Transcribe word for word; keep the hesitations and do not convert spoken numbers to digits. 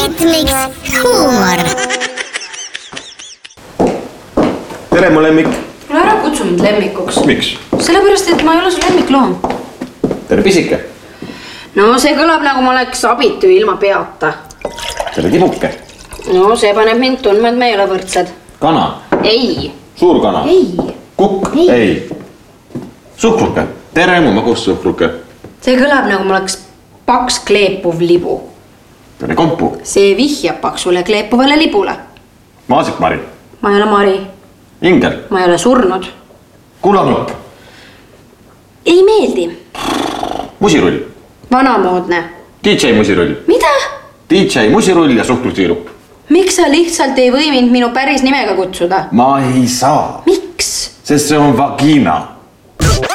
Netmix huumor. Tere, mu lemmik. Kuule, ära kutsu mind lemmikuks. Miks? Sellepärast, et ma ei ole su lemmikloom. Tere, pisike. No see kõlab nagu ma oleks abitu ilma peata. Tere, tibuke. No see paneb mind tundma, et me ei ole võrdsed. Kana. Ei. Suur kana. Ei. Kukk. Ei. Ei. Suhkruke. Tere, mu magus suhkruke. See kõlab nagu ma oleks paks kleepuv libu. Tere, kompu. See vihjab paksule kleepuvale libule. Maasikmari. Ma ei ole Mari. Ingel. Ma ei ole surnud. Kulanupp. Ei meeldi. Musirull. Vanamoodne. D J musirull. Mida? D J musirull ja suhkrusiirup. Miks sa lihtsalt ei või mind minu päris nimega kutsuda? Ma ei saa. Miks? Sest see on vagina.